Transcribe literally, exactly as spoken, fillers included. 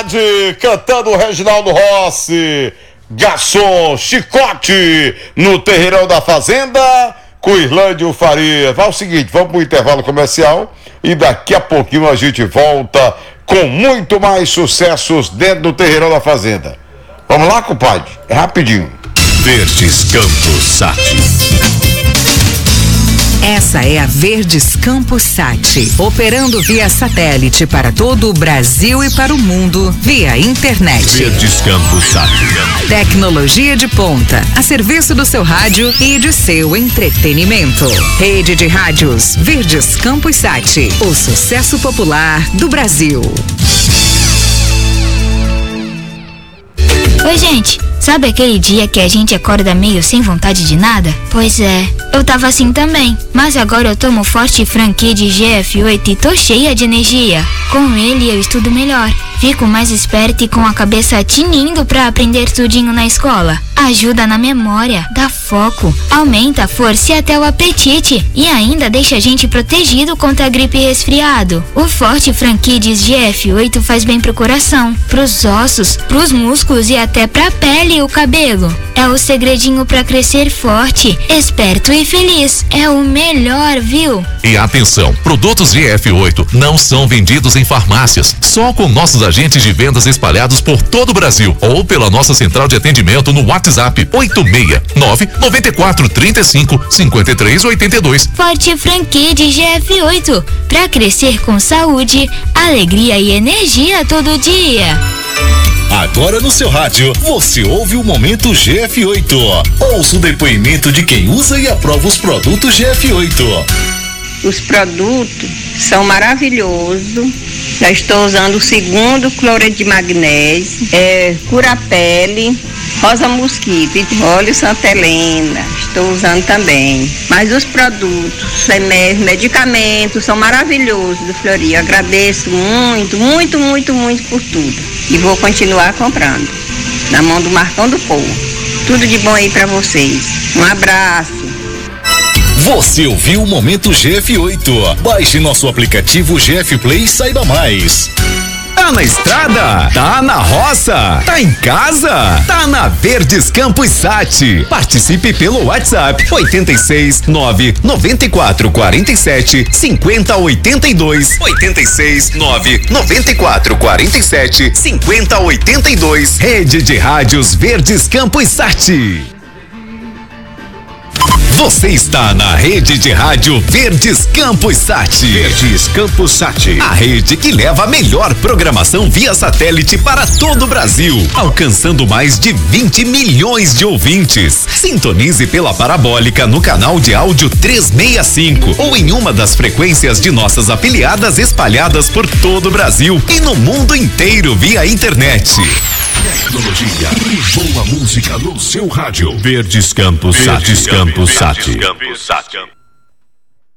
Pagode, cantando o Reginaldo Rossi, Garçom, Chicote, no Terreirão da Fazenda, com Irlândio Faria. Vai o seguinte, vamos pro intervalo comercial e daqui a pouquinho a gente volta com muito mais sucessos dentro do Terreirão da Fazenda. Vamos lá, compadre? É rapidinho. Verdes Campos Sat. Essa é a Verdes Campos Sat, operando via satélite para todo o Brasil e para o mundo, via internet. Verdes Campos Sat. Tecnologia de ponta, a serviço do seu rádio e de seu entretenimento. Rede de rádios Verdes Campos Sat, o sucesso popular do Brasil. Oi, gente. Sabe aquele dia que a gente acorda meio sem vontade de nada? Pois é, eu tava assim também. Mas agora eu tomo Forte Franqui de G F oito e tô cheia de energia. Com ele eu estudo melhor. Fico mais esperta e com a cabeça tinindo pra aprender tudinho na escola. Ajuda na memória, dá foco, aumenta a força e até o apetite. E ainda deixa a gente protegido contra a gripe e resfriado. O Forte Franquides G F oito faz bem pro coração, pros ossos, pros músculos e até pra pele e o cabelo. É o segredinho pra crescer forte, esperto e feliz. É o melhor, viu? E atenção, produtos G F oito não são vendidos em farmácias, só com nossos agentes de vendas espalhados por todo o Brasil ou pela nossa central de atendimento no WhatsApp oito seis nove nove quatro três cinco cinco três oito dois. Forte Franqui de G F oito, pra crescer com saúde, alegria e energia todo dia. Agora no seu rádio, você ouve o Momento G F oito. Ouça o depoimento de quem usa e aprova os produtos G F oito. Os produtos são maravilhosos. Já estou usando o segundo cloreto de magnésio, é, cura a pele, rosa mosquito, óleo Santa Helena, estou usando também. Mas os produtos, é mesmo, medicamentos são maravilhosos do Fleury. Eu agradeço muito, muito, muito, muito por tudo. E vou continuar comprando. Na mão do Marcão do Povo. Tudo de bom aí pra vocês. Um abraço. Você ouviu o Momento G F oito. Baixe nosso aplicativo G F Play e saiba mais. Tá na estrada? Tá na roça? Tá em casa? Tá na Verdes Campos Sat. Participe pelo WhatsApp oito seis nove nove quatro quatro sete cinco zero oito dois. oito seis nove nove quatro quatro sete cinco zero oito dois. Rede de Rádios Verdes Campos Sat. Você está na rede de rádio Verdes Campos Sat. Verdes Campos Sat. A rede que leva a melhor programação via satélite para todo o Brasil, alcançando mais de vinte milhões de ouvintes. Sintonize pela parabólica no canal de áudio trezentos e sessenta e cinco ou em uma das frequências de nossas afiliadas espalhadas por todo o Brasil e no mundo inteiro via internet. Tecnologia e boa música no seu rádio. Verdes Campos Sat. Verdes Campos Sat.